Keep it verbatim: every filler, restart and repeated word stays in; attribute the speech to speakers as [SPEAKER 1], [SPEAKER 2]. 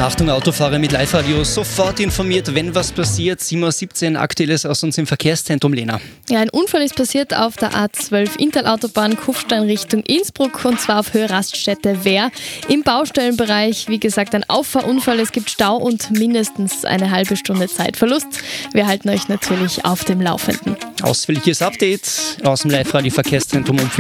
[SPEAKER 1] Achtung, Autofahrer mit Live-Radio, sofort informiert, wenn was passiert. sieben Uhr siebzehn, Aktuelles aus unserem Verkehrszentrum, Lena.
[SPEAKER 2] Ja, ein Unfall ist passiert auf der A zwölf Interlautobahn Kufstein Richtung Innsbruck, und zwar auf Höhe Raststätte Wehr. Im Baustellenbereich, wie gesagt, ein Auffahrunfall. Es gibt Stau und mindestens eine halbe Stunde Zeitverlust. Wir halten euch natürlich auf dem Laufenden.
[SPEAKER 1] Ausführliches Update aus dem Live-Radio Verkehrszentrum um